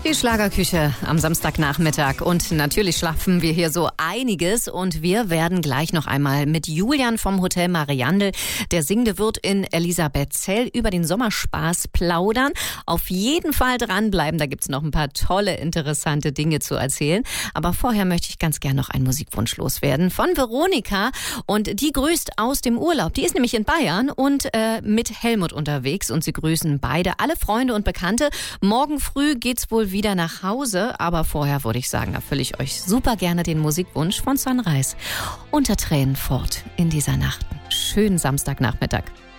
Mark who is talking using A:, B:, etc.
A: Die Schlagerküche am Samstagnachmittag und natürlich schlafen wir hier so einiges und wir werden gleich noch einmal mit Julian vom Hotel Mariandel, der singende Wirt in Elisabethzell, über den Sommerspaß plaudern. Auf jeden Fall dranbleiben, da gibt's noch ein paar tolle, interessante Dinge zu erzählen. Aber vorher möchte ich ganz gern noch einen Musikwunsch loswerden von Veronika und die grüßt aus dem Urlaub. Die ist nämlich in Bayern und mit Helmut unterwegs und sie grüßen beide, alle Freunde und Bekannte. Morgen früh geht's wohl wieder nach Hause, aber vorher würde ich sagen, erfülle ich euch super gerne den Musikwunsch von Sunrise. Unter Tränen fort in dieser Nacht. Schönen Samstagnachmittag.